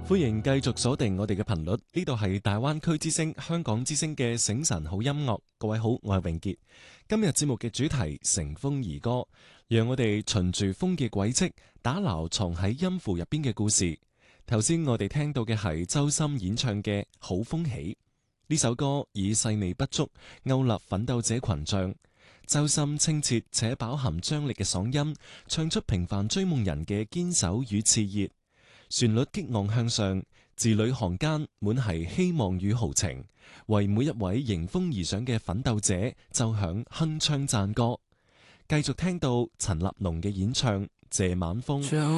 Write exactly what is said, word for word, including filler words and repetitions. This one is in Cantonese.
歡迎繼續鎖定我哋嘅頻率，呢度係大灣區之聲、香港之聲嘅醒晨好音樂。各位好，我係永傑。今日節目嘅主題乘風而歌，讓我哋循住風嘅軌跡，打撈藏喺音符入邊嘅故事。頭先我哋聽到嘅係周深演唱嘅《好風起》，呢首歌以細膩不足勾勒奮鬥者群像。周深清澈且飽含張力嘅嗓音，唱出平凡追夢人嘅堅守與熾熱。旋律激昂向上，字裏行間滿係希望與豪情，為每一位迎風而上嘅奮鬥者奏響鏗鏘讚歌。繼續聽到陳立農嘅演唱《謝晚風》。